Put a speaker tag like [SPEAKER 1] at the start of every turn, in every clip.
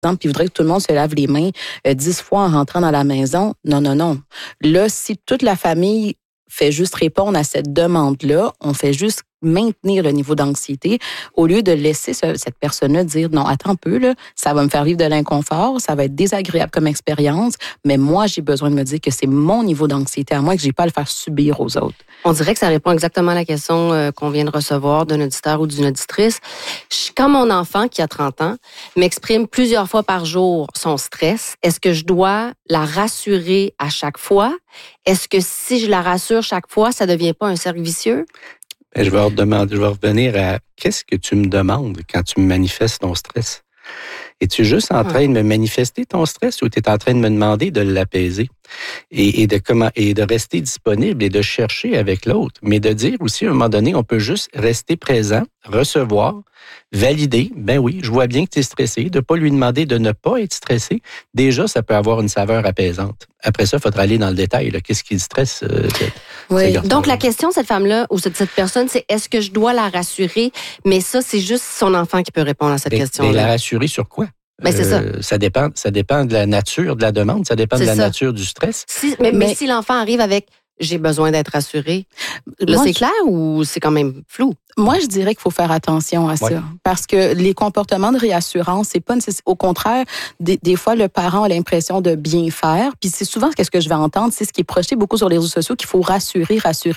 [SPEAKER 1] puis il voudrait que tout le monde se lave les mains 10 fois en rentrant dans la maison. Non. Là, si toute la famille fait juste répondre à cette demande-là, on fait juste maintenir le niveau d'anxiété au lieu de laisser cette personne-là dire non, attends un peu, là, ça va me faire vivre de l'inconfort, ça va être désagréable comme expérience, mais moi, j'ai besoin de me dire que c'est mon niveau d'anxiété à moi et que j'ai pas à le faire subir aux autres.
[SPEAKER 2] On dirait que ça répond exactement à la question qu'on vient de recevoir d'un auditeur ou d'une auditrice. Quand mon enfant, qui a 30 ans, m'exprime plusieurs fois par jour son stress, est-ce que je dois la rassurer à chaque fois? Est-ce que si je la rassure chaque fois, ça devient pas un cercle vicieux?
[SPEAKER 3] Je vais revenir à qu'est-ce que tu me demandes quand tu me manifestes ton stress? Es-tu juste en train de me manifester ton stress ou tu es en train de me demander de l'apaiser et de rester disponible et de chercher avec l'autre, mais de dire aussi à un moment donné, on peut juste rester présent, recevoir, valider, ben oui, je vois bien que tu es stressé, de pas lui demander de ne pas être stressé, déjà ça peut avoir une saveur apaisante. Après ça, il faudra aller dans le détail, là. Qu'est-ce qui le stresse?
[SPEAKER 2] Oui. Donc la question de cette femme-là ou cette personne, c'est est-ce que je dois la rassurer? Mais ça, c'est juste son enfant qui peut répondre à cette question-là.
[SPEAKER 3] Mais la rassurer sur quoi?
[SPEAKER 2] Ben, c'est ça.
[SPEAKER 3] Ça dépend de la nature de la demande, ça dépend de la nature du stress.
[SPEAKER 2] Mais si l'enfant arrive avec « j'ai besoin d'être rassuré », là, c'est clair ou c'est quand même flou?
[SPEAKER 1] Moi, je dirais qu'il faut faire attention à ça.
[SPEAKER 3] Ouais.
[SPEAKER 1] Parce que les comportements de réassurance, c'est pas nécessaire. Au contraire, des fois, le parent a l'impression de bien faire. Puis c'est souvent ce que je vais entendre, c'est ce qui est projeté beaucoup sur les réseaux sociaux, qu'il faut rassurer.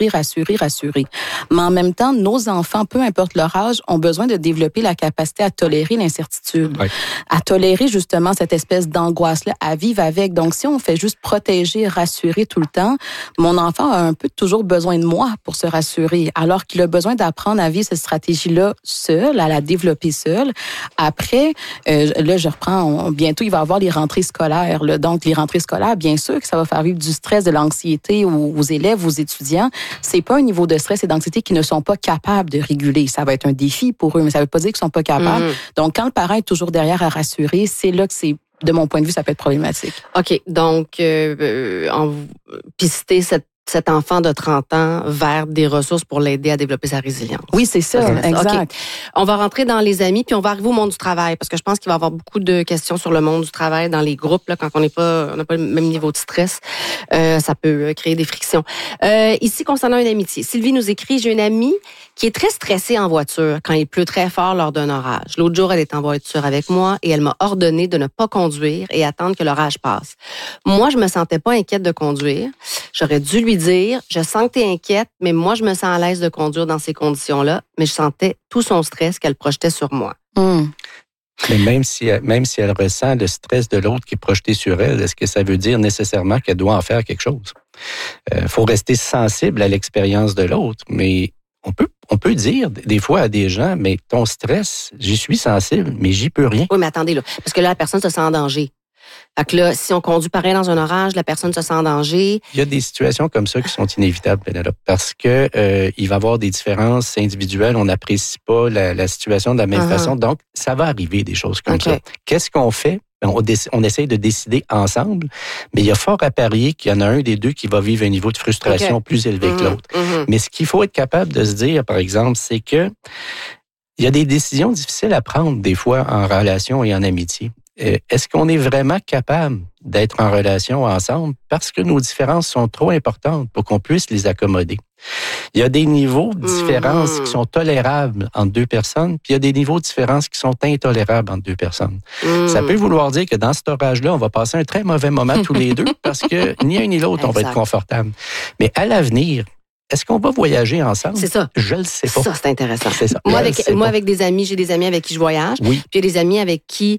[SPEAKER 1] Mais en même temps, nos enfants, peu importe leur âge, ont besoin de développer la capacité à tolérer l'incertitude.
[SPEAKER 3] Ouais.
[SPEAKER 1] À tolérer justement cette espèce d'angoisse-là, à vivre avec. Donc, si on fait juste protéger, rassurer tout le temps, mon enfant a un peu toujours besoin de moi pour se rassurer, alors qu'il a besoin d'apprendre à vivre cette stratégie-là seul, à la développer seul. Après, là, je reprends, bientôt, il va y avoir les rentrées scolaires. Là. Donc, les rentrées scolaires, bien sûr que ça va faire vivre du stress, de l'anxiété aux élèves, aux étudiants. C'est pas un niveau de stress et d'anxiété qu'ils ne sont pas capables de réguler. Ça va être un défi pour eux, mais ça veut pas dire qu'ils sont pas capables. Donc, quand le parent est toujours derrière à rassurer, c'est là que c'est, de mon point de vue, ça peut être problématique.
[SPEAKER 2] OK. Donc, pister cet enfant de 30 ans vers des ressources pour l'aider à développer sa résilience.
[SPEAKER 1] Oui, c'est ça, exact.
[SPEAKER 2] Okay. On va rentrer dans les amis, puis on va arriver au monde du travail, parce que je pense qu'il va y avoir beaucoup de questions sur le monde du travail dans les groupes, là, quand on n'a pas le même niveau de stress. Ça peut créer des frictions. Ici, concernant une amitié, Sylvie nous écrit, j'ai une amie qui est très stressée en voiture quand il pleut très fort lors d'un orage. L'autre jour, elle est en voiture avec moi et elle m'a ordonné de ne pas conduire et attendre que l'orage passe. Moi, je me sentais pas inquiète de conduire. J'aurais dû lui dire, je sens que tu es inquiète, mais moi, je me sens à l'aise de conduire dans ces conditions-là, mais je sentais tout son stress qu'elle projetait sur moi.
[SPEAKER 3] Mais même si elle ressent le stress de l'autre qui est projeté sur elle, est-ce que ça veut dire nécessairement qu'elle doit en faire quelque chose? Faut rester sensible à l'expérience de l'autre, mais on peut dire des fois à des gens, mais ton stress, j'y suis sensible, mais j'y peux rien.
[SPEAKER 2] Oui, mais attendez, là, parce que là, la personne se sent en danger. Fait que là, si on conduit pareil dans un orage, la personne se sent en danger.
[SPEAKER 3] Il y a des situations comme ça qui sont inévitables, Pénélope, parce que il va y avoir des différences individuelles. On n'apprécie pas la situation de la même façon. Donc, ça va arriver des choses comme ça. Qu'est-ce qu'on fait? On essaye de décider ensemble, mais il y a fort à parier qu'il y en a un des deux qui va vivre un niveau de frustration plus élevé que l'autre. Mais ce qu'il faut être capable de se dire, par exemple, c'est que il y a des décisions difficiles à prendre des fois en relation et en amitié. Est-ce qu'on est vraiment capable d'être en relation ensemble parce que nos différences sont trop importantes pour qu'on puisse les accommoder? Il y a des niveaux de différence qui sont tolérables entre deux personnes, puis il y a des niveaux de différence qui sont intolérables entre deux personnes. Ça peut vouloir dire que dans cet orage-là, on va passer un très mauvais moment tous les deux parce que ni un ni l'autre, on va être confortable. Mais à l'avenir, est-ce qu'on va voyager ensemble?
[SPEAKER 2] C'est ça.
[SPEAKER 3] Je le sais pas.
[SPEAKER 2] Ça, c'est intéressant.
[SPEAKER 3] C'est ça.
[SPEAKER 2] Moi, avec des amis, j'ai des amis avec qui je voyage.
[SPEAKER 3] Oui.
[SPEAKER 2] Puis il y a des amis avec qui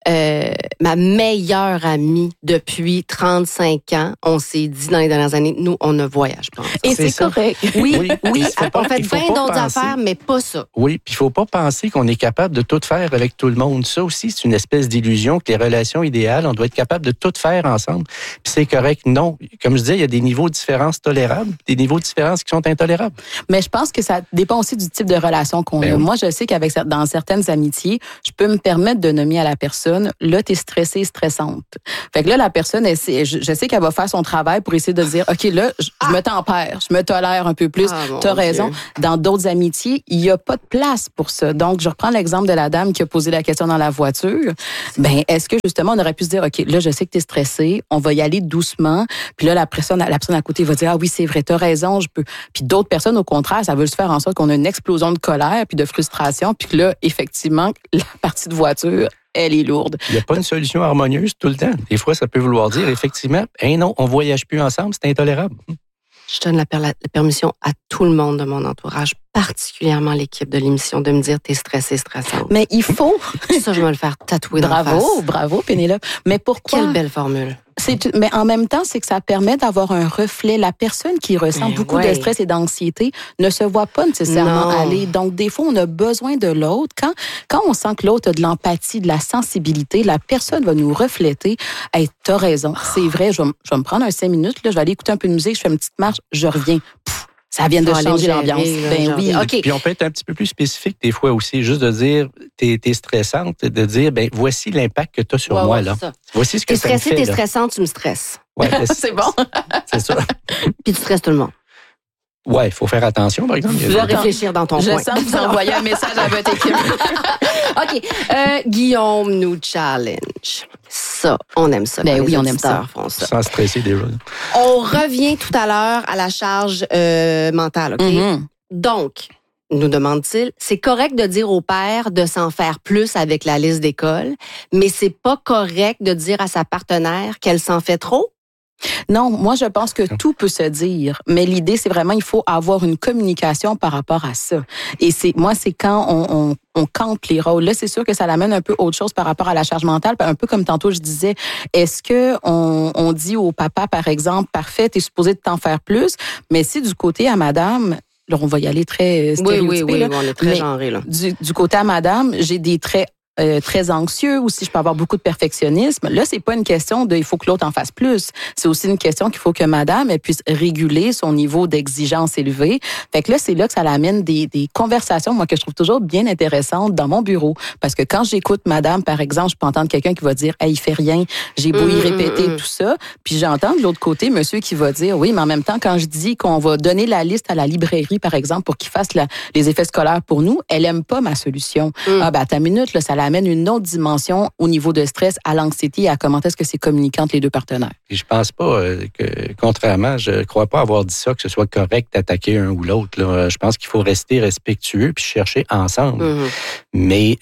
[SPEAKER 2] ma meilleure amie depuis 35 ans, on s'est dit dans les dernières années, nous, on ne voyage pas ensemble.
[SPEAKER 1] Et c'est correct.
[SPEAKER 2] Oui, on fait 20 d'autres affaires, mais pas ça.
[SPEAKER 3] Oui, puis il faut pas penser qu'on est capable de tout faire avec tout le monde. Ça aussi, c'est une espèce d'illusion que les relations idéales, on doit être capable de tout faire ensemble. Puis c'est correct. Non. Comme je disais, il y a des niveaux de différence tolérables, des niveaux de différence qui sont intolérables.
[SPEAKER 1] Mais je pense que ça dépend aussi du type de relation qu'on a.
[SPEAKER 3] Oui.
[SPEAKER 1] Moi, je sais dans certaines amitiés, je peux me permettre de nommer à la personne personne, là, t'es stressée, stressante. Fait que là, la personne, je sais qu'elle va faire son travail pour essayer de dire, OK, là, je me tempère, je me tolère un peu plus. T'as raison. Dieu. Dans d'autres amitiés, il y a pas de place pour ça. Donc, je reprends l'exemple de la dame qui a posé la question dans la voiture. Ben, est-ce que, justement, on aurait pu se dire, OK, là, je sais que t'es stressée, on va y aller doucement. Puis là, la personne à côté va dire, ah oui, c'est vrai, t'as raison, je peux. Puis d'autres personnes, au contraire, ça veut se faire en sorte qu'on a une explosion de colère puis de frustration. Puis que là, effectivement, la partie de voiture, elle est lourde.
[SPEAKER 3] Il n'y a pas une solution harmonieuse tout le temps. Des fois, ça peut vouloir dire, effectivement, non, on voyage plus ensemble, c'est intolérable.
[SPEAKER 2] Je donne la permission à tout le monde de mon entourage, particulièrement l'équipe de l'émission, de me dire t'es stressée, stressante.
[SPEAKER 1] Mais il faut.
[SPEAKER 2] Ça, je vais me le faire tatouer dans la face.
[SPEAKER 1] Bravo, Pénélope. Mais pourquoi?
[SPEAKER 2] Quelle belle formule.
[SPEAKER 1] Mais en même temps, c'est que ça permet d'avoir un reflet. La personne qui ressent beaucoup de stress et d'anxiété ne se voit pas nécessairement aller. Donc, des fois, on a besoin de l'autre. Quand on sent que l'autre a de l'empathie, de la sensibilité, la personne va nous refléter. Hey, t'as raison, c'est vrai, je vais me prendre 5 minutes, là, je vais aller écouter un peu de musique, je fais une petite marche, je reviens. Ça vient de changer l'ambiance. Ben oui.
[SPEAKER 2] Okay.
[SPEAKER 3] Puis on peut être un petit peu plus spécifique des fois aussi, juste de dire, t'es stressante, de dire, ben voici l'impact que t'as sur moi, là. Voici ce que ça me fait.
[SPEAKER 2] T'es stressante, tu me stresses.
[SPEAKER 3] Ouais,
[SPEAKER 1] c'est bon.
[SPEAKER 3] C'est ça.
[SPEAKER 2] Puis tu stresses tout le monde.
[SPEAKER 3] Ouais, il faut faire attention, par exemple.
[SPEAKER 2] Tu dois réfléchir dans ton coin.
[SPEAKER 1] Je sens que vous envoyez un message à votre équipe.
[SPEAKER 2] OK. Guillaume nous challenge. Ça, on aime ça.
[SPEAKER 1] Ben oui, on aime ça.
[SPEAKER 3] Sans stresser déjà.
[SPEAKER 2] On revient tout à l'heure à la charge mentale, OK? Mm-hmm. Donc, nous demande-t-il, c'est correct de dire au père de s'en faire plus avec la liste d'école, mais c'est pas correct de dire à sa partenaire qu'elle s'en fait trop?
[SPEAKER 1] Non, moi, je pense que tout peut se dire, mais l'idée, c'est vraiment, il faut avoir une communication par rapport à ça. Et c'est quand on campe les rôles. Là, c'est sûr que ça l'amène un peu autre chose par rapport à la charge mentale. Un peu comme tantôt, je disais, est-ce que on dit au papa, par exemple, parfait, t'es supposé de t'en faire plus, mais si du côté à madame, là, on va y aller très stéréotypé.
[SPEAKER 2] Oui, on est très genré, là.
[SPEAKER 1] Du côté à madame, j'ai des traits très anxieux ou si je peux avoir beaucoup de perfectionnisme. Là, c'est pas une question de il faut que l'autre en fasse plus. C'est aussi une question qu'il faut que madame elle puisse réguler son niveau d'exigence élevé. Fait que là, c'est là que ça l'amène des conversations, moi, que je trouve toujours bien intéressantes dans mon bureau. Parce que quand j'écoute madame, par exemple, je peux entendre quelqu'un qui va dire, hey, il fait rien, j'ai beau y répéter tout ça. Puis j'entends de l'autre côté monsieur qui va dire, oui, mais en même temps, quand je dis qu'on va donner la liste à la librairie, par exemple, pour qu'il fasse les effets scolaires pour nous, elle aime pas ma solution. Ah, ben, à ta minute, là, ça amène une autre dimension au niveau de stress, à l'anxiété et à comment est-ce que c'est communiquant entre les deux partenaires.
[SPEAKER 3] Et je pense pas que, contrairement, je crois pas avoir dit ça, que ce soit correct d'attaquer un ou l'autre. Là. Je pense qu'il faut rester respectueux puis chercher ensemble. Mm-hmm. Mais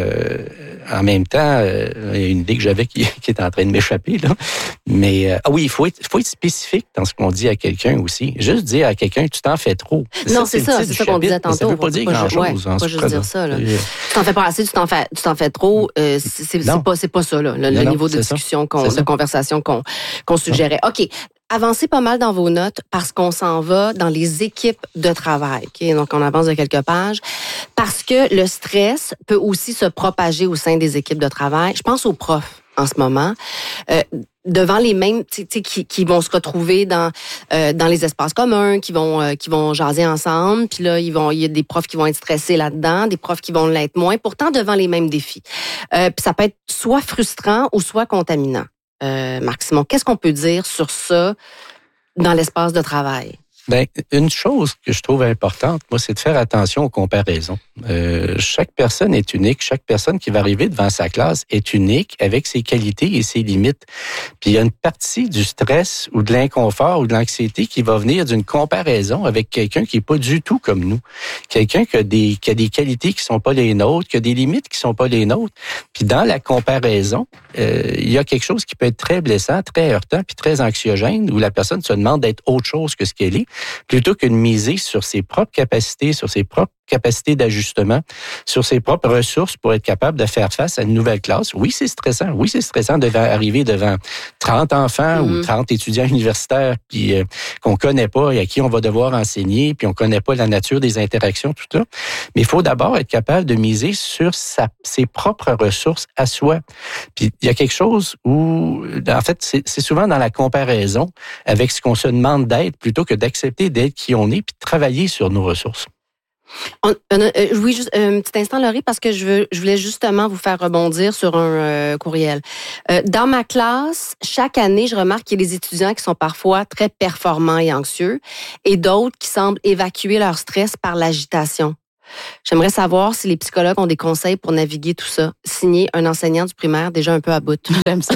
[SPEAKER 3] en même temps, il y a une idée que j'avais qui est en train de m'échapper. Là. Mais oui, il faut être spécifique dans ce qu'on dit à quelqu'un aussi. Juste dire à quelqu'un, tu t'en fais trop.
[SPEAKER 2] Non, c'est ça qu'on disait tantôt. Ça
[SPEAKER 3] veut pas dire grand-chose.
[SPEAKER 2] Pas juste dire ça. Là. Tu t'en fais pas assez, tu t'en fais trop. C'est pas ça, là, le niveau de discussion, de conversation qu'on suggérait. OK. Avancez pas mal dans vos notes parce qu'on s'en va dans les équipes de travail. Okay? Donc, on avance de quelques pages. Parce que le stress peut aussi se propager au sein des équipes de travail. Je pense aux profs en ce moment. Devant les mêmes, qui vont se retrouver dans les espaces communs, qui vont jaser ensemble, puis là il y a des profs qui vont être stressés là-dedans, des profs qui vont l'être moins, pourtant devant les mêmes défis. Puis ça peut être soit frustrant ou soit contaminant. Marc Simon, qu'est-ce qu'on peut dire sur ça dans l'espace de travail?
[SPEAKER 3] Ben, une chose que je trouve importante, moi, c'est de faire attention aux comparaisons. Chaque personne est unique. Chaque personne qui va arriver devant sa classe est unique avec ses qualités et ses limites. Puis il y a une partie du stress ou de l'inconfort ou de l'anxiété qui va venir d'une comparaison avec quelqu'un qui est pas du tout comme nous. Quelqu'un qui a des qualités qui sont pas les nôtres, qui a des limites qui sont pas les nôtres. Puis dans la comparaison, il y a quelque chose qui peut être très blessant, très heurtant, puis très anxiogène, où la personne se demande d'être autre chose que ce qu'elle est, plutôt que de miser sur ses propres capacités, sur ses propres capacités d'ajustement, sur ses propres ressources pour être capable de faire face à une nouvelle classe. Oui, c'est stressant. Oui, c'est stressant d'arriver devant 30 enfants ou 30 étudiants universitaires puis qu'on connaît pas et à qui on va devoir enseigner, puis on connaît pas la nature des interactions, tout ça. Mais il faut d'abord être capable de miser sur ses propres ressources à soi. Puis il y a quelque chose où, en fait, c'est souvent dans la comparaison avec ce qu'on se demande d'être plutôt que d'accepter d'être qui on est puis de travailler sur nos ressources.
[SPEAKER 2] Oui, juste un petit instant, Laurie, parce que je voulais justement vous faire rebondir sur un courriel. Dans ma classe, chaque année, je remarque qu'il y a des étudiants qui sont parfois très performants et anxieux et d'autres qui semblent évacuer leur stress par l'agitation. J'aimerais savoir si les psychologues ont des conseils pour naviguer tout ça. Signé un enseignant du primaire déjà un peu à bout.
[SPEAKER 1] J'aime ça.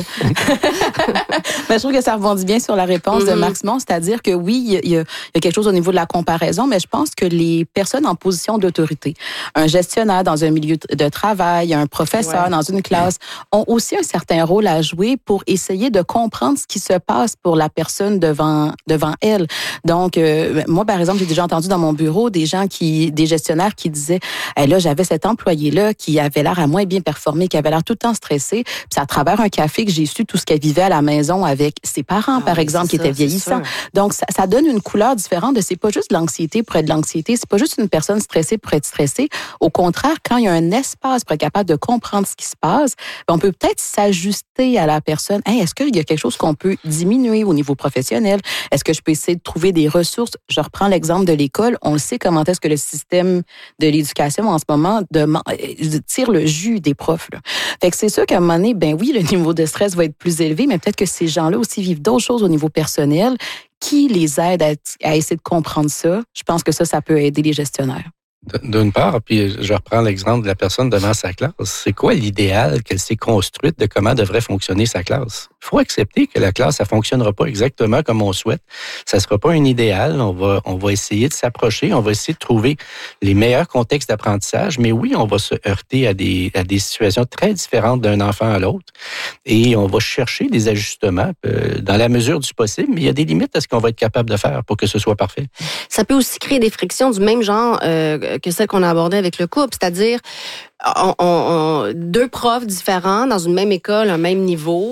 [SPEAKER 1] Mais je trouve que ça rebondit bien sur la réponse de Marc Simon, c'est-à-dire que oui, il y a quelque chose au niveau de la comparaison, mais je pense que les personnes en position d'autorité, un gestionnaire dans un milieu de travail, un professeur dans une classe, ont aussi un certain rôle à jouer pour essayer de comprendre ce qui se passe pour la personne devant elle. Donc, moi, par exemple, j'ai déjà entendu dans mon bureau des gestionnaires qui disaient, là, j'avais cet employé-là qui avait l'air à moins bien performer, qui avait l'air tout le temps stressé. Puis c'est à travers un café que j'ai su tout ce qu'elle vivait à la maison avec ses parents, par exemple, qui étaient vieillissants. Donc, ça donne une couleur différente de c'est pas juste de l'anxiété pour être de l'anxiété, c'est pas juste une personne stressée pour être stressée. Au contraire, quand il y a un espace pour être capable de comprendre ce qui se passe, on peut peut-être s'ajuster à la personne. Est-ce qu'il y a quelque chose qu'on peut diminuer au niveau professionnel? Est-ce que je peux essayer de trouver des ressources? Je reprends l'exemple de l'école. On le sait comment est-ce que le système de l'éducation en ce moment tire le jus des profs. Là. Fait que c'est sûr qu'à un moment donné, oui, le niveau de stress va être plus élevé, mais peut-être que ces gens-là aussi vivent d'autres choses au niveau personnel qui les aident à essayer de comprendre ça. Je pense que ça peut aider les gestionnaires.
[SPEAKER 3] D'une part, puis je reprends l'exemple de la personne devant sa classe. C'est quoi l'idéal qu'elle s'est construite de comment devrait fonctionner sa classe? Il faut accepter que la classe, ça fonctionnera pas exactement comme on souhaite. Ça sera pas un idéal. On va essayer de s'approcher. On va essayer de trouver les meilleurs contextes d'apprentissage. Mais oui, on va se heurter à des situations très différentes d'un enfant à l'autre. Et on va chercher des ajustements dans la mesure du possible. Mais il y a des limites à ce qu'on va être capable de faire pour que ce soit parfait.
[SPEAKER 2] Ça peut aussi créer des frictions du même genre que celles qu'on a abordées avec le couple. C'est-à-dire, deux profs différents dans une même école, un même niveau.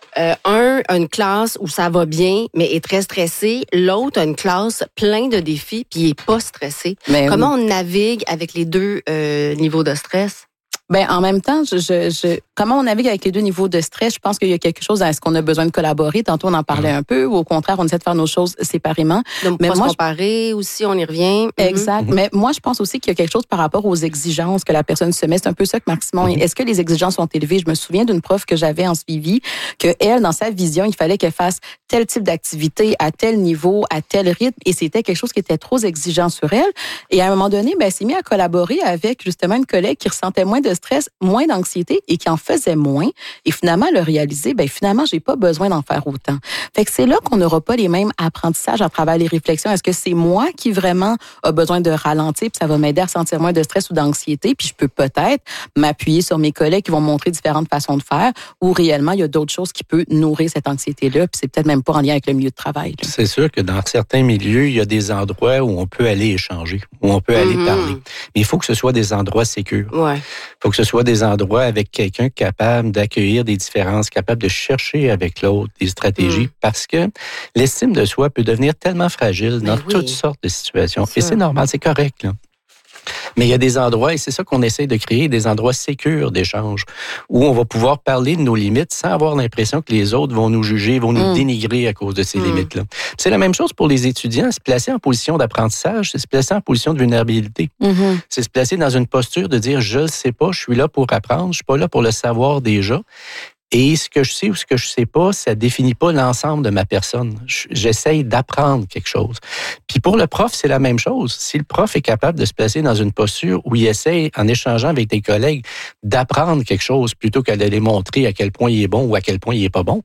[SPEAKER 2] Un a une classe où ça va bien, mais est très stressé. L'autre a une classe plein de défis, puis il est pas stressé. Mais comment on navigue avec les deux niveaux de stress?
[SPEAKER 1] En même temps, comment on navigue avec les deux niveaux de stress, je pense qu'il y a quelque chose à ce qu'on a besoin de collaborer. Tantôt, on en parlait un peu, ou au contraire, on essaie de faire nos choses séparément.
[SPEAKER 2] Donc, mais moi, comparer aussi, on y revient.
[SPEAKER 1] Exact. Mais moi, je pense aussi qu'il y a quelque chose par rapport aux exigences que la personne se met. C'est un peu ça que Marc Simon. Est-ce que les exigences sont élevées? Je me souviens d'une prof que j'avais en suivi, que elle, dans sa vision, il fallait qu'elle fasse tel type d'activité à tel niveau, à tel rythme, et c'était quelque chose qui était trop exigeant sur elle. Et à un moment donné, elle s'est mise à collaborer avec justement une collègue qui ressentait moins de stress, moins d'anxiété et qui en faisait moins. Et finalement, elle a réalisé, finalement, j'ai pas besoin d'en faire autant. Fait que c'est là qu'on n'aura pas les mêmes apprentissages à travers les réflexions. Est-ce que c'est moi qui vraiment a besoin de ralentir puis ça va m'aider à ressentir moins de stress ou d'anxiété puis je peux peut-être m'appuyer sur mes collègues qui vont montrer différentes façons de faire ou réellement, il y a d'autres choses qui peuvent nourrir cette anxiété-là puis c'est peut-être même pas en lien avec le milieu de travail. Là.
[SPEAKER 3] C'est sûr que dans certains milieux, il y a des endroits où on peut aller échanger, où on peut aller parler. Mais il faut que ce soit des endroits sécures.
[SPEAKER 2] Ouais.
[SPEAKER 3] Il faut que ce soit des endroits avec quelqu'un capable d'accueillir des différences, capable de chercher avec l'autre des stratégies, parce que l'estime de soi peut devenir tellement fragile dans toutes sortes de situations. Et c'est normal, c'est correct, là. Mais il y a des endroits, et c'est ça qu'on essaie de créer, des endroits sécures d'échange, où on va pouvoir parler de nos limites sans avoir l'impression que les autres vont nous juger, vont nous dénigrer à cause de ces limites-là. C'est la même chose pour les étudiants, se placer en position d'apprentissage, c'est se placer en position de vulnérabilité. C'est se placer dans une posture de dire, je ne sais pas, je suis là pour apprendre, je suis pas là pour le savoir déjà. Et ce que je sais ou ce que je sais pas, ça définit pas l'ensemble de ma personne. J'essaye d'apprendre quelque chose. Puis pour le prof, c'est la même chose. Si le prof est capable de se placer dans une posture où il essaye, en échangeant avec des collègues, d'apprendre quelque chose plutôt qu'à d'aller montrer à quel point il est bon ou à quel point il est pas bon,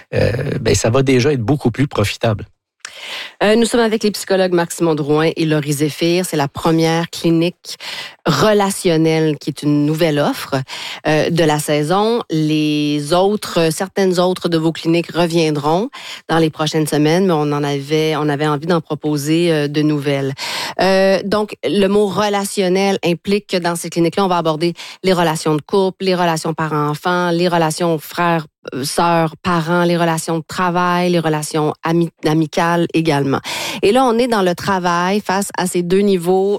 [SPEAKER 3] ça va déjà être beaucoup plus profitable.
[SPEAKER 2] Nous sommes avec les psychologues Marc Simon Drouin et Laurie Zéphir. C'est la première clinique relationnelle qui est une nouvelle offre de la saison. Certaines autres de vos cliniques reviendront dans les prochaines semaines, mais on avait envie d'en proposer de nouvelles. Donc, le mot relationnel implique que dans ces cliniques-là, on va aborder les relations de couple, les relations parents-enfants, les relations frères sœurs, parents, les relations de travail, les relations amicales également. Et là, on est dans le travail face à ces deux niveaux,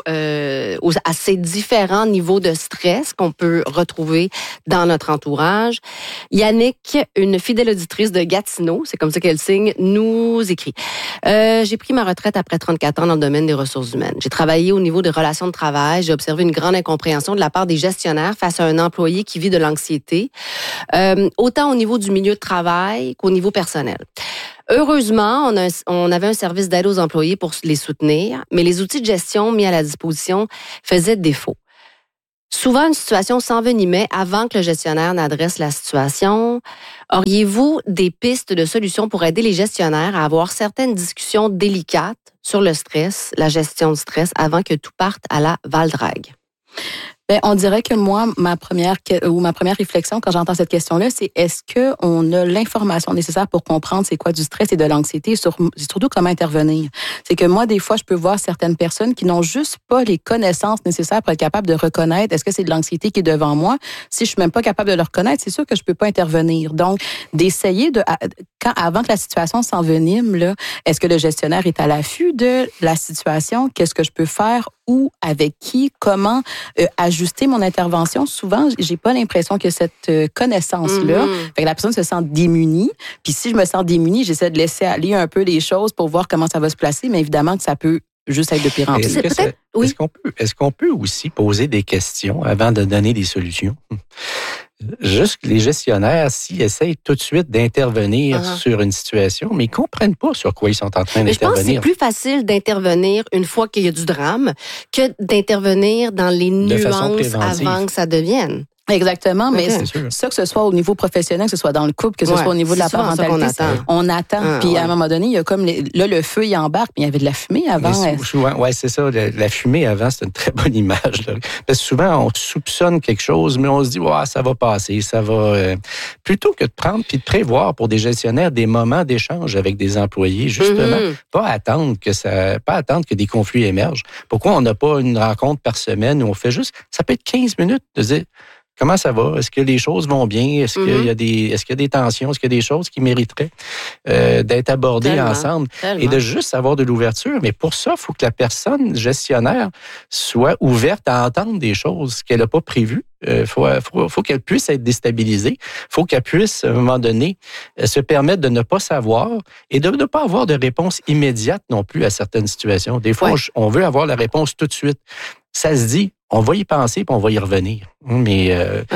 [SPEAKER 2] à ces différents niveaux de stress qu'on peut retrouver dans notre entourage. Yannick, une fidèle auditrice de Gatineau, c'est comme ça qu'elle signe, nous écrit. J'ai pris ma retraite après 34 ans dans le domaine des ressources humaines. J'ai travaillé au niveau des relations de travail. J'ai observé une grande incompréhension de la part des gestionnaires face à un employé qui vit de l'anxiété, autant au niveau du milieu de travail qu'au niveau personnel. Heureusement, on avait un service d'aide aux employés pour les soutenir, mais les outils de gestion mis à la disposition faisaient défaut. Souvent, une situation s'envenimait avant que le gestionnaire n'adresse la situation. Auriez-vous des pistes de solutions pour aider les gestionnaires à avoir certaines discussions délicates sur le stress, la gestion de stress, avant que tout parte à la valdrague?
[SPEAKER 1] Ben, on dirait que moi, ma première réflexion quand j'entends cette question-là, c'est est-ce que on a l'information nécessaire pour comprendre c'est quoi du stress et de l'anxiété et surtout comment intervenir. C'est que moi, des fois, je peux voir certaines personnes qui n'ont juste pas les connaissances nécessaires pour être capable de reconnaître est-ce que c'est de l'anxiété qui est devant moi. Si je suis même pas capable de le reconnaître, c'est sûr que je peux pas intervenir. Donc, d'essayer avant que la situation s'envenime, là, est-ce que le gestionnaire est à l'affût de la situation? Qu'est-ce que je peux faire? Où? Avec qui? Comment ajuster mon intervention? Souvent, j'ai pas l'impression que cette connaissance-là, fait que la personne se sent démunie. Puis si je me sens démunie, j'essaie de laisser aller un peu les choses pour voir comment ça va se placer, mais évidemment que ça peut juste être de pire en pire.
[SPEAKER 3] Est-ce qu'on peut aussi poser des questions avant de donner des solutions? Juste que les gestionnaires, s'ils essayent tout de suite d'intervenir sur une situation, mais ils ne comprennent pas sur quoi ils sont en train d'intervenir.
[SPEAKER 2] Je pense que c'est plus facile d'intervenir une fois qu'il y a du drame que d'intervenir dans les nuances avant que ça devienne.
[SPEAKER 1] Exactement, mais ça, que ce soit au niveau professionnel, que ce soit dans le couple, que ce soit au niveau de la parentalité, on attend. Puis à un moment donné, il y a comme le feu, il embarque, mais il y avait de la fumée avant.
[SPEAKER 3] Oui, c'est ça. La fumée avant, c'est une très bonne image. Là. Parce que souvent, on soupçonne quelque chose, mais on se dit, ça va passer, ça va. Plutôt que de prendre puis de prévoir pour des gestionnaires des moments d'échange avec des employés, justement, pas attendre que des conflits émergent. Pourquoi on n'a pas une rencontre par semaine où on fait juste, ça peut être 15 minutes de dire, comment ça va? Est-ce que les choses vont bien? Est-ce qu'il y a des tensions? Est-ce qu'il y a des choses qui mériteraient d'être abordées ensemble? Et de juste avoir de l'ouverture. Mais pour ça, il faut que la personne gestionnaire soit ouverte à entendre des choses qu'elle n'a pas prévues. Faut qu'elle puisse être déstabilisée. Faut qu'elle puisse, à un moment donné, se permettre de ne pas savoir et de ne pas avoir de réponse immédiate non plus à certaines situations. Des fois, on veut avoir la réponse tout de suite. Ça se dit, on va y penser puis on va y revenir. Mais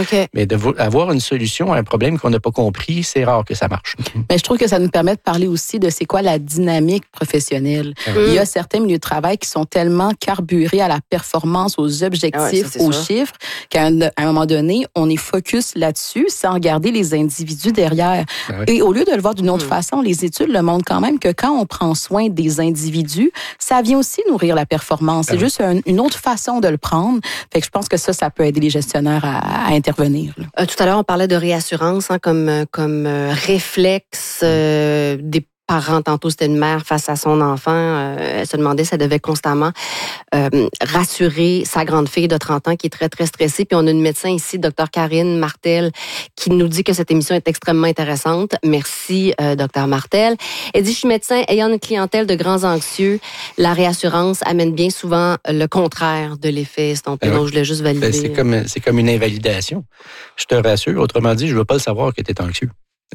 [SPEAKER 3] avoir une solution à un problème qu'on n'a pas compris, c'est rare que ça marche.
[SPEAKER 1] Mais je trouve que ça nous permet de parler aussi de c'est quoi la dynamique professionnelle. Il y a certains milieux de travail qui sont tellement carburés à la performance, aux objectifs, aux chiffres, qu'à un moment donné, on est focus là-dessus sans regarder les individus derrière. Et au lieu de le voir d'une autre façon, les études le montrent quand même que quand on prend soin des individus, ça vient aussi nourrir la performance. C'est juste une autre façon de le prendre. Fait que je pense que ça peut aider les gestionnaires à intervenir.
[SPEAKER 2] Tout à l'heure, on parlait de réassurance comme réflexe des parents. Tantôt, c'était une mère face à son enfant. Elle se demandait si elle devait constamment rassurer sa grande fille de 30 ans qui est très, très stressée. Puis on a une médecin ici, Dr. Karine Martel, qui nous dit que cette émission est extrêmement intéressante. Merci, Dr. Martel. Elle dit, je suis médecin ayant une clientèle de grands anxieux. La réassurance amène bien souvent le contraire de l'effet estompé. Donc, je voulais juste valider.
[SPEAKER 3] C'est comme une invalidation. Je te rassure. Autrement dit, je ne veux pas le savoir que tu es anxieux.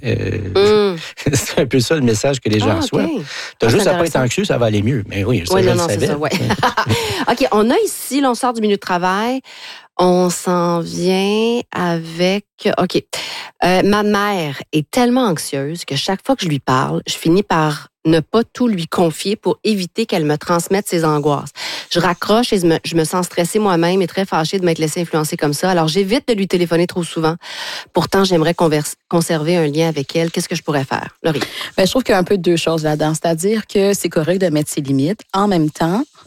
[SPEAKER 3] C'est un peu ça le message que les gens reçoivent. Tu as juste à pas être anxieux, ça va aller mieux. Mais oui, je le savais.
[SPEAKER 2] Ça, OK, on a ici, là, on sort du milieu de travail, on s'en vient avec... OK, ma mère est tellement anxieuse que chaque fois que je lui parle, je finis par ne pas tout lui confier pour éviter qu'elle me transmette ses angoisses. Je raccroche et je me sens stressée moi-même et très fâchée de m'être laissée influencer comme ça. Alors, j'évite de lui téléphoner trop souvent. Pourtant, j'aimerais conserver un lien avec elle. Qu'est-ce que je pourrais faire? Laurie?
[SPEAKER 1] Je trouve qu'il y a un peu deux choses là-dedans. C'est-à-dire que c'est correct de mettre ses limites. En même temps,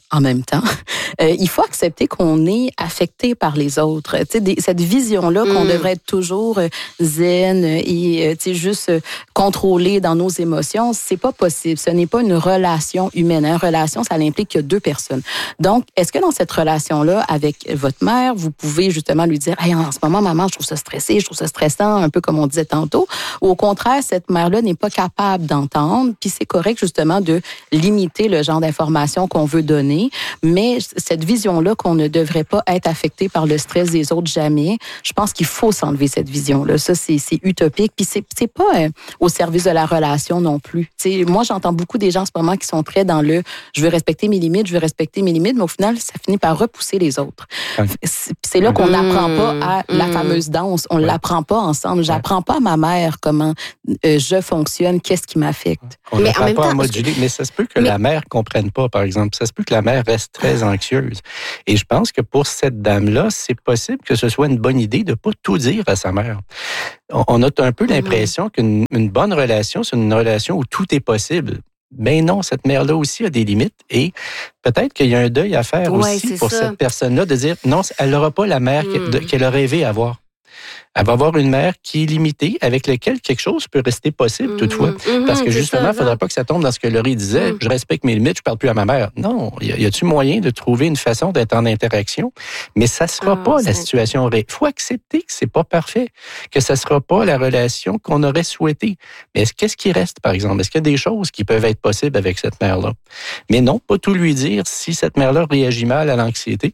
[SPEAKER 1] en même temps. Il faut accepter qu'on est affecté par les autres. Cette vision-là qu'on devrait être toujours zen et juste contrôlé dans nos émotions, c'est pas possible. Ce n'est pas une relation humaine. Une relation, ça implique qu'il y a deux personnes. Donc, est-ce que dans cette relation-là, avec votre mère, vous pouvez justement lui dire, hey, en ce moment, maman, je trouve ça stressé, je trouve ça stressant, un peu comme on disait tantôt, ou au contraire, cette mère-là n'est pas capable d'entendre, puis c'est correct justement de limiter le genre d'informations qu'on veut donner, mais cette vision-là qu'on ne devrait pas être affecté par le stress des autres jamais, je pense qu'il faut s'enlever cette vision-là. Ça, c'est utopique, puis c'est pas au service de la relation non plus. T'sais, moi, j'entends beaucoup des gens en ce moment qui sont très dans le « je veux respecter mes limites, mais au final, ça finit par repousser les autres. C'est là qu'on n'apprend pas à la fameuse danse. On l'apprend pas ensemble. J'apprends pas à ma mère comment je fonctionne, qu'est-ce qui m'affecte.
[SPEAKER 3] On n'apprend pas à moduler, mais ça se peut que la mère comprenne pas, par exemple. Ça se peut que la mère reste très anxieuse. Et je pense que pour cette dame-là, c'est possible que ce soit une bonne idée de pas tout dire à sa mère. On a un peu l'impression qu'une bonne relation, c'est une relation où tout est possible. Mais non, cette mère-là aussi a des limites et peut-être qu'il y a un deuil à faire aussi pour cette personne-là de dire non, elle n'aura pas la mère qu'elle a rêvé avoir. Elle va avoir une mère qui est limitée, avec laquelle quelque chose peut rester possible toutefois. Parce que justement, il ne faudrait pas que ça tombe dans ce que Laurie disait, je respecte mes limites, je ne parle plus à ma mère. Non, y a-t-il moyen de trouver une façon d'être en interaction? Mais ça ne sera pas la situation. Il faut accepter que c'est pas parfait, que ça ne sera pas la relation qu'on aurait souhaitée. Mais qu'est-ce qui reste, par exemple? Est-ce qu'il y a des choses qui peuvent être possibles avec cette mère-là? Mais non, pas tout lui dire si cette mère-là réagit mal à l'anxiété,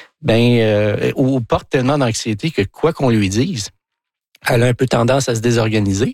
[SPEAKER 3] ou porte tellement d'anxiété que quoi qu'on lui dise, elle a un peu tendance à se désorganiser.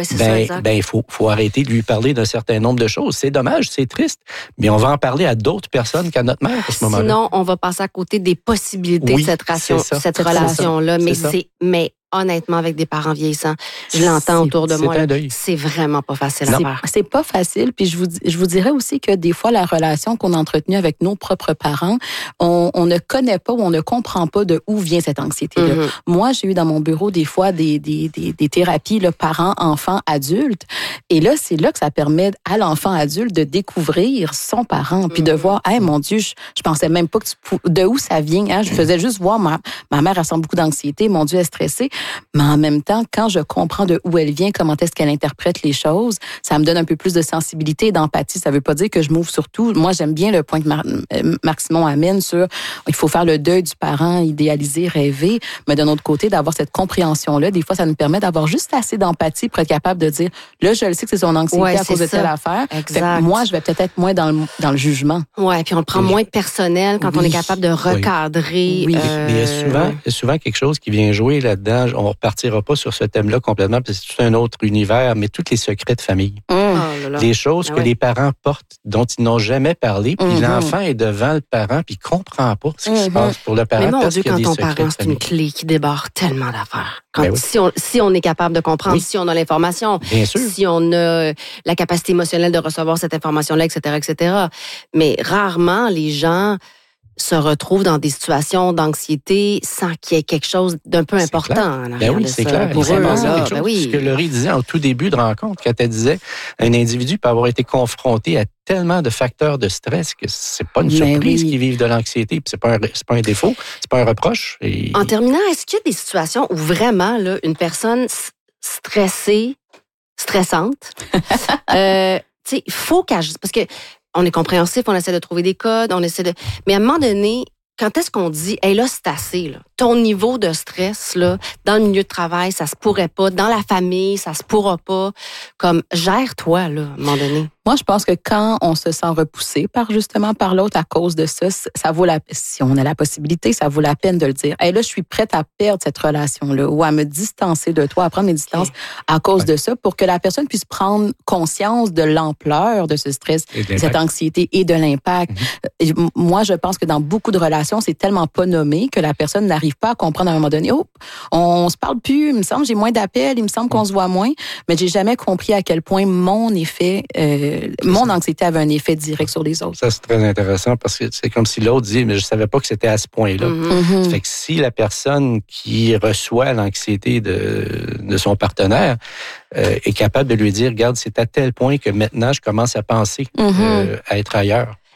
[SPEAKER 3] Il faut arrêter de lui parler d'un certain nombre de choses. C'est dommage, c'est triste, mais on va en parler à d'autres personnes qu'à notre mère à ce moment-là.
[SPEAKER 2] Sinon, on va passer à côté des possibilités de cette relation-là. Mais honnêtement, avec des parents vieillissants, je l'entends autour de moi. C'est vraiment pas facile à faire.
[SPEAKER 1] C'est pas facile. Puis je vous dirais aussi que des fois, la relation qu'on a entretenue avec nos propres parents, on ne connaît pas ou on ne comprend pas de où vient cette anxiété-là. Moi, j'ai eu dans mon bureau des fois des thérapies parents, enfants, adultes. Et là, c'est là que ça permet à l'enfant adulte de découvrir son parent, puis de voir, hey, mon Dieu, je pensais même pas de où ça vient. Hein? Je faisais juste voir ma mère, elle sent beaucoup d'anxiété, mon Dieu, elle est stressée. Mais en même temps, quand je comprends de où elle vient, comment est-ce qu'elle interprète les choses, ça me donne un peu plus de sensibilité et d'empathie. Ça veut pas dire que je m'ouvre sur tout. Moi, j'aime bien le point que Marc Simon amène sur il faut faire le deuil du parent idéalisé, rêvé, mais d'un autre côté, d'avoir cette compréhension-là, des fois, ça nous permet d'avoir juste assez d'empathie pour être capable de dire, là, je le sais que c'est son anxiété à cause de telle affaire. Fait que moi, je vais peut-être être moins dans le jugement.
[SPEAKER 2] Ouais, puis on le prend moins personnel quand on est capable de recadrer.
[SPEAKER 3] Oui. Mais il y a souvent quelque chose qui vient jouer là-dedans. On ne repartira pas sur ce thème-là complètement, parce que c'est tout un autre univers, mais tous les secrets de famille. Les choses que les parents portent, dont ils n'ont jamais parlé, puis l'enfant est devant le parent, puis il ne comprend pas ce qui se passe pour le parent.
[SPEAKER 2] Mais mon Dieu,
[SPEAKER 3] quand
[SPEAKER 2] ton parent, c'est une clé qui débarre tellement d'affaires. Si on est capable de comprendre, si on a l'information, si on a la capacité émotionnelle de recevoir cette information-là, etc. Mais rarement, les gens se retrouvent dans des situations d'anxiété sans qu'il y ait quelque chose d'un peu important.
[SPEAKER 3] C'est clair. Pour eux, ce que Laurie disait en tout début de rencontre, quand elle disait un individu peut avoir été confronté à tellement de facteurs de stress que c'est pas une surprise qu'ils vivent de l'anxiété, puis c'est pas un défaut, c'est pas un reproche.
[SPEAKER 2] En terminant, est-ce qu'il y a des situations où vraiment là, une personne stressante, il faut qu'elle... Parce que on est compréhensif, on essaie de trouver des codes, mais à un moment donné, quand est-ce qu'on dit, hey, là, c'est assez, là. Ton niveau de stress, là, dans le milieu de travail, ça se pourrait pas. Dans la famille, ça se pourra pas. Comme, gère-toi, là, à un moment donné.
[SPEAKER 1] Moi, je pense que quand on se sent repoussé par l'autre à cause de ça, si on a la possibilité, ça vaut la peine de le dire. Hey, là, je suis prête à perdre cette relation-là ou à me distancer de toi, à prendre mes distances à cause de ça pour que la personne puisse prendre conscience de l'ampleur de ce stress, de cette anxiété et de l'impact. Moi, je pense que dans beaucoup de relations, c'est tellement pas nommé que la personne n'arrive pas à comprendre à un moment donné, on se parle plus, il me semble, j'ai moins d'appels, il me semble qu'on se voit moins, mais j'ai jamais compris à quel point mon anxiété avait un effet direct sur les autres.
[SPEAKER 3] Ça, c'est très intéressant parce que c'est comme si l'autre dit, mais je savais pas que c'était à ce point-là. Ça fait que si la personne qui reçoit l'anxiété de son partenaire est capable de lui dire, regarde, c'est à tel point que maintenant, je commence à penser à être ailleurs.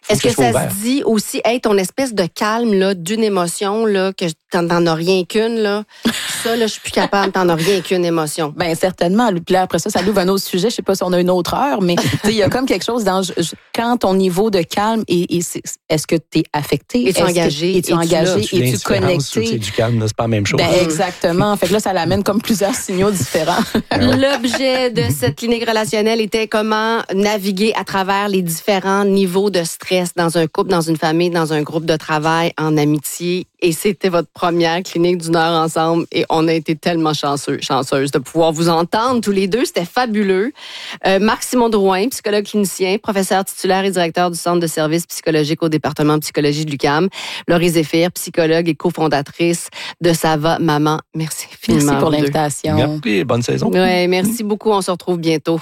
[SPEAKER 2] Est-ce que ça se dit aussi, hey, ton espèce de calme là, d'une émotion là, que t'en as rien qu'une là, ça là, je suis plus capable, t'en as rien qu'une émotion.
[SPEAKER 1] Ben certainement. Puis là après ça ouvre un autre sujet. Je sais pas si on a une autre heure, mais il y a comme quelque chose dans quand ton niveau de calme est-ce que t'es affecté,
[SPEAKER 2] es-tu engagé,
[SPEAKER 1] es-tu connecté.
[SPEAKER 3] C'est du calme, c'est pas la même chose.
[SPEAKER 1] Ben exactement. Fait que là ça l'amène comme plusieurs signaux différents.
[SPEAKER 2] L'objet de cette clinique relationnelle était comment naviguer à travers les différents niveaux de stress dans un couple, dans une famille, dans un groupe de travail, en amitié. Et c'était votre première clinique d'une heure ensemble. Et on a été tellement chanceuse de pouvoir vous entendre tous les deux. C'était fabuleux. Marc-Simon Drouin, psychologue clinicien, professeur titulaire et directeur du Centre de services psychologiques au département de psychologie de l'UQAM. Laurie Zéphir, psychologue et cofondatrice de Ça va, maman. Merci infiniment.
[SPEAKER 1] Merci pour l'invitation.
[SPEAKER 3] Merci, bonne saison.
[SPEAKER 2] Oui, merci beaucoup. On se retrouve bientôt.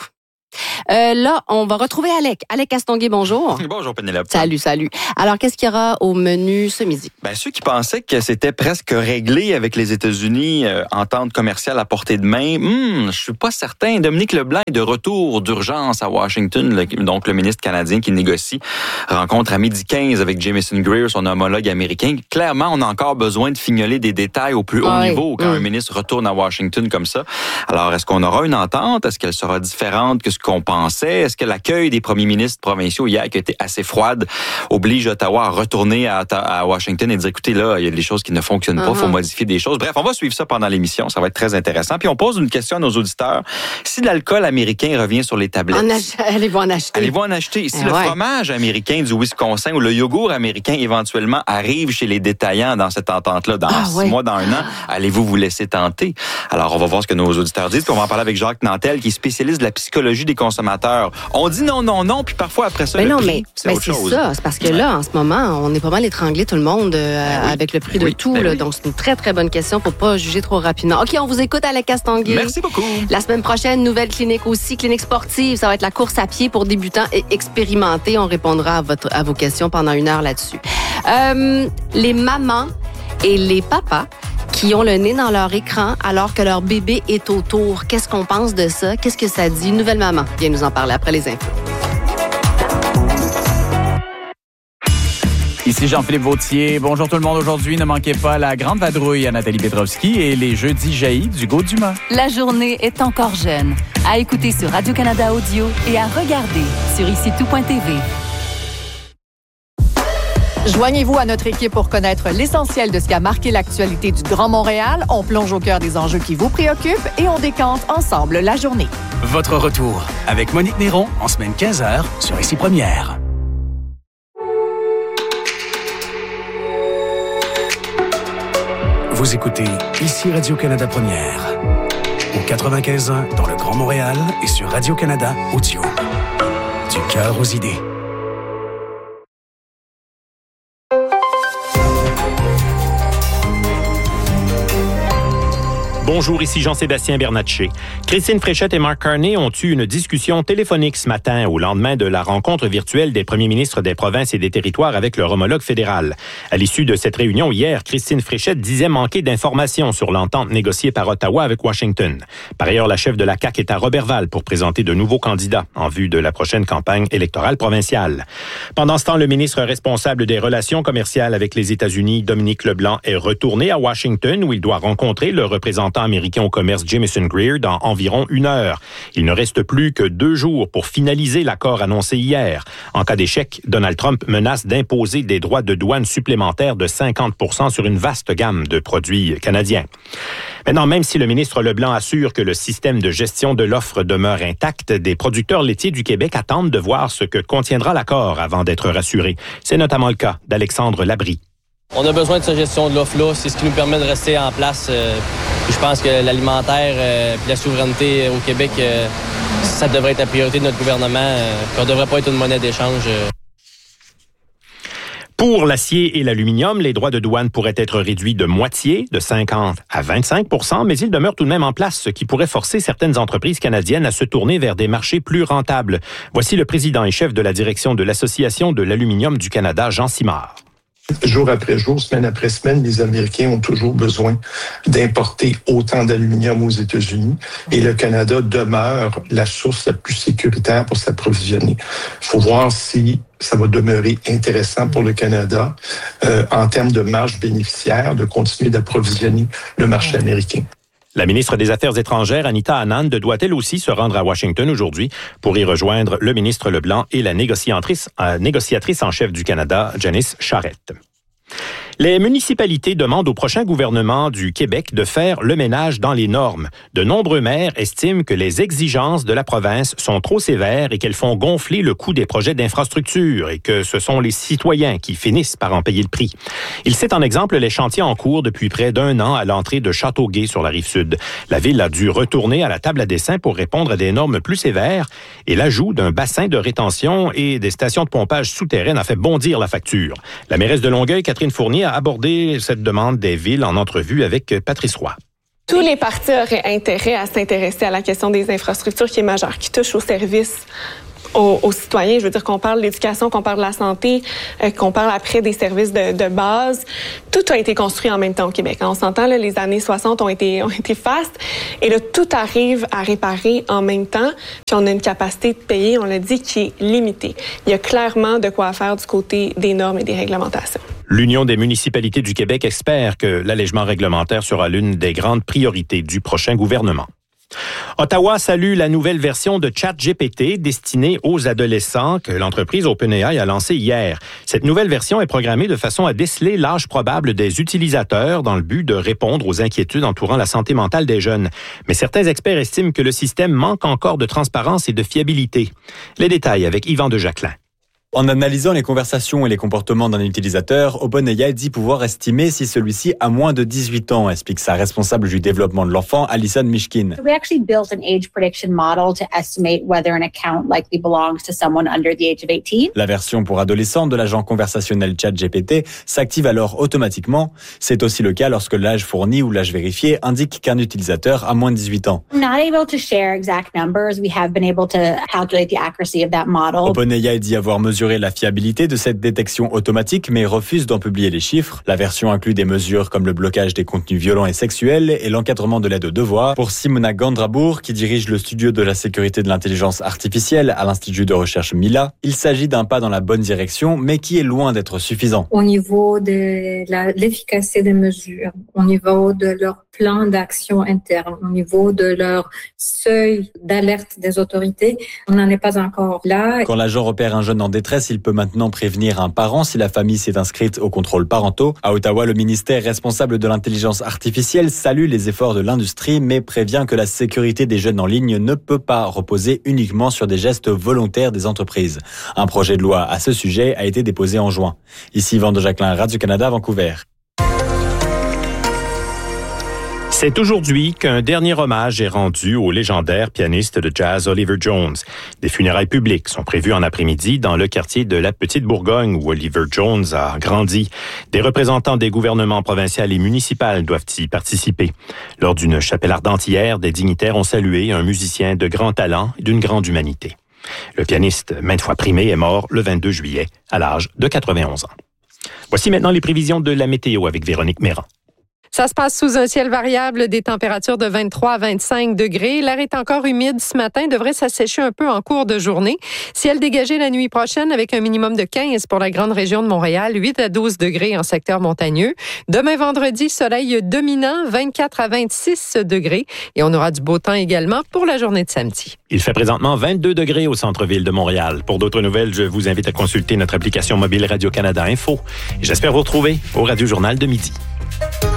[SPEAKER 2] Là, on va retrouver Alec. Alec Castonguay, bonjour.
[SPEAKER 4] Bonjour, Pénélope.
[SPEAKER 2] Salut. Alors, qu'est-ce qu'il y aura au menu ce midi?
[SPEAKER 4] Ceux qui pensaient que c'était presque réglé avec les États-Unis, entente commerciale à portée de main, je suis pas certain. Dominique Leblanc est de retour d'urgence à Washington, donc le ministre canadien qui négocie. Rencontre à 12h15 avec Jamieson Greer, son homologue américain. Clairement, on a encore besoin de fignoler des détails au plus haut niveau quand un ministre retourne à Washington comme ça. Alors, est-ce qu'on aura une entente? Est-ce qu'elle sera différente que ce qu'on pensait? Est-ce que l'accueil des premiers ministres provinciaux hier, qui a été assez froide, oblige Ottawa à retourner à Washington et dire, écoutez, là, il y a des choses qui ne fonctionnent pas, il faut modifier des choses. Bref, on va suivre ça pendant l'émission, ça va être très intéressant. Puis on pose une question à nos auditeurs. Si l'alcool américain revient sur les tablettes,
[SPEAKER 2] allez-vous en acheter?
[SPEAKER 4] Allez-vous en acheter? Si le fromage américain du Wisconsin ou le yogourt américain éventuellement arrive chez les détaillants dans cette entente-là, dans 6 mois, dans 1 an, allez-vous vous laisser tenter? Alors, on va voir ce que nos auditeurs disent, puis on va en parler avec Jacques Nantel, qui est spécialiste de la psychologie des consommateurs. On dit non, puis parfois après ça, c'est autre chose.
[SPEAKER 2] Ça, c'est parce que là, en ce moment, on est pas mal étranglé tout le monde avec le prix de tout. Là, donc, c'est une très, très bonne question. Faut pas juger trop rapidement. OK, on vous écoute, Alec Castonguay.
[SPEAKER 4] Merci beaucoup.
[SPEAKER 2] La semaine prochaine, nouvelle clinique aussi, clinique sportive. Ça va être la course à pied pour débutants et expérimentés. On répondra à vos questions pendant 1 heure là-dessus. Les mamans et les papas qui ont le nez dans leur écran alors que leur bébé est autour. Qu'est-ce qu'on pense de ça? Qu'est-ce que ça dit? Nouvelle maman vient nous en parler après les infos.
[SPEAKER 5] Ici Jean-Philippe Vautier. Bonjour tout le monde. Aujourd'hui, ne manquez pas la grande vadrouille à Nathalie Petrovski et les jeudis jaillis d'Hugo Dumas.
[SPEAKER 6] La journée est encore jeune. À écouter sur Radio-Canada Audio et à regarder sur IciTout.tv.
[SPEAKER 7] Joignez-vous à notre équipe pour connaître l'essentiel de ce qui a marqué l'actualité du Grand Montréal. On plonge au cœur des enjeux qui vous préoccupent et on décante ensemble la journée.
[SPEAKER 8] Votre retour avec Monique Néron en semaine 15h sur Ici Première. Vous écoutez Ici Radio-Canada Première. Au 95.1 dans le Grand Montréal et sur Radio-Canada Audio. Du cœur aux idées.
[SPEAKER 9] Bonjour, ici Jean-Sébastien Bernatchez. Christine Fréchette et Mark Carney ont eu une discussion téléphonique ce matin au lendemain de la rencontre virtuelle des premiers ministres des provinces et des territoires avec leur homologue fédéral. À l'issue de cette réunion hier, Christine Fréchette disait manquer d'informations sur l'entente négociée par Ottawa avec Washington. Par ailleurs, la chef de la CAQ est à Roberval pour présenter de nouveaux candidats en vue de la prochaine campagne électorale provinciale. Pendant ce temps, le ministre responsable des relations commerciales avec les États-Unis, Dominique Leblanc, est retourné à Washington où il doit rencontrer le représentant américain au commerce Jamieson Greer dans environ 1 heure. Il ne reste plus que 2 jours pour finaliser l'accord annoncé hier. En cas d'échec, Donald Trump menace d'imposer des droits de douane supplémentaires de 50% sur une vaste gamme de produits canadiens. Maintenant, même si le ministre Leblanc assure que le système de gestion de l'offre demeure intact, des producteurs laitiers du Québec attendent de voir ce que contiendra l'accord avant d'être rassurés. C'est notamment le cas d'Alexandre Labrie.
[SPEAKER 10] On a besoin de cette gestion de l'offre-là. C'est ce qui nous permet de rester en place. Je pense que l'alimentaire et la souveraineté au Québec, ça devrait être la priorité de notre gouvernement. On ne devrait pas être une monnaie d'échange.
[SPEAKER 9] Pour l'acier et l'aluminium, les droits de douane pourraient être réduits de moitié, de 50 à 25%, mais ils demeurent tout de même en place, ce qui pourrait forcer certaines entreprises canadiennes à se tourner vers des marchés plus rentables. Voici le président et chef de la direction de l'Association de l'aluminium du Canada, Jean Simard.
[SPEAKER 11] Jour après jour, semaine après semaine, les Américains ont toujours besoin d'importer autant d'aluminium aux États-Unis et le Canada demeure la source la plus sécuritaire pour s'approvisionner. Il faut voir si ça va demeurer intéressant pour le Canada en termes de marge bénéficiaire de continuer d'approvisionner le marché américain.
[SPEAKER 9] La ministre des Affaires étrangères, Anita Anand, doit elle aussi se rendre à Washington aujourd'hui pour y rejoindre le ministre Leblanc et la négociatrice en chef du Canada, Janice Charest. Les municipalités demandent au prochain gouvernement du Québec de faire le ménage dans les normes. De nombreux maires estiment que les exigences de la province sont trop sévères et qu'elles font gonfler le coût des projets d'infrastructure et que ce sont les citoyens qui finissent par en payer le prix. Il cite en exemple les chantiers en cours depuis près d'1 an à l'entrée de Châteauguay sur la Rive-Sud. La ville a dû retourner à la table à dessin pour répondre à des normes plus sévères et l'ajout d'un bassin de rétention et des stations de pompage souterraines a fait bondir la facture. La mairesse de Longueuil, Catherine Fournier, a abordé cette demande des villes en entrevue avec Patrice Roy.
[SPEAKER 12] Tous les partis auraient intérêt à s'intéresser à la question des infrastructures qui est majeure, qui touche aux services aux citoyens. Je veux dire qu'on parle de l'éducation, qu'on parle de la santé, qu'on parle après des services de base. Tout a été construit en même temps au Québec. On s'entend, là, les années 60 ont été fastes. Et là, tout arrive à réparer en même temps. Puis on a une capacité de payer, on l'a dit, qui est limitée. Il y a clairement de quoi faire du côté des normes et des réglementations.
[SPEAKER 9] L'Union des municipalités du Québec espère que l'allègement réglementaire sera l'une des grandes priorités du prochain gouvernement. Ottawa salue la nouvelle version de ChatGPT destinée aux adolescents que l'entreprise OpenAI a lancée hier. Cette nouvelle version est programmée de façon à déceler l'âge probable des utilisateurs dans le but de répondre aux inquiétudes entourant la santé mentale des jeunes. Mais certains experts estiment que le système manque encore de transparence et de fiabilité. Les détails avec Yvan de Jacquelin.
[SPEAKER 13] En analysant les conversations et les comportements d'un utilisateur, OpenAI dit pouvoir estimer si celui-ci a moins de 18 ans, explique sa responsable du développement de l'enfant, Alison Mishkin.
[SPEAKER 14] We actually built an age prediction model to estimate whether an account likely belongs to someone under the age of 18.
[SPEAKER 13] La version pour adolescents de l'agent conversationnel ChatGPT s'active alors automatiquement. C'est aussi le cas lorsque l'âge fourni ou l'âge vérifié indique qu'un utilisateur a moins de 18 ans.
[SPEAKER 14] I'm not able to share exact numbers. We have been able to calculate the accuracy of that model.
[SPEAKER 13] OpenAI dit avoir mesuré la fiabilité de cette détection automatique, mais refuse d'en publier les chiffres. La version inclut des mesures comme le blocage des contenus violents et sexuels et l'encadrement de l'aide aux devoirs. Pour Simona Gandrabourg, qui dirige le studio de la sécurité de l'intelligence artificielle à l'Institut de recherche Mila, il s'agit d'un pas dans la bonne direction, mais qui est loin d'être suffisant.
[SPEAKER 15] Au niveau de l'efficacité des mesures, au niveau de leur plan d'action interne, au niveau de leur seuil d'alerte des autorités, on n'en est pas encore là.
[SPEAKER 13] Quand l'agent repère un jeune en détresse, il peut maintenant prévenir un parent si la famille s'est inscrite aux contrôles parentaux. À Ottawa, le ministère responsable de l'intelligence artificielle salue les efforts de l'industrie, mais prévient que la sécurité des jeunes en ligne ne peut pas reposer uniquement sur des gestes volontaires des entreprises. Un projet de loi à ce sujet a été déposé en juin. Ici Yvan de Jacquelin, Radio-Canada, Vancouver.
[SPEAKER 9] C'est aujourd'hui qu'un dernier hommage est rendu au légendaire pianiste de jazz Oliver Jones. Des funérailles publiques sont prévues en après-midi dans le quartier de la Petite-Bourgogne où Oliver Jones a grandi. Des représentants des gouvernements provinciaux et municipaux doivent y participer. Lors d'une chapelle ardente hier, des dignitaires ont salué un musicien de grand talent et d'une grande humanité. Le pianiste, maintes fois primé, est mort le 22 juillet à l'âge de 91 ans. Voici maintenant les prévisions de la météo avec Véronique Méran.
[SPEAKER 16] Ça se passe sous un ciel variable, des températures de 23 à 25 degrés. L'air est encore humide ce matin, devrait s'assécher un peu en cours de journée. Ciel dégagé la nuit prochaine avec un minimum de 15 pour la grande région de Montréal, 8 à 12 degrés en secteur montagneux. Demain vendredi, soleil dominant, 24 à 26 degrés. Et on aura du beau temps également pour la journée de samedi.
[SPEAKER 9] Il fait présentement 22 degrés au centre-ville de Montréal. Pour d'autres nouvelles, je vous invite à consulter notre application mobile Radio-Canada Info. Et j'espère vous retrouver au Radio Journal de midi.